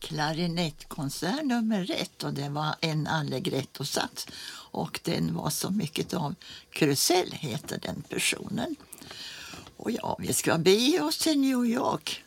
klarinettkonsert nummer 1 och det var en Allegretto-sats. Och den var så mycket av Krusell heter den personen. Och ja, vi ska bege oss till New York.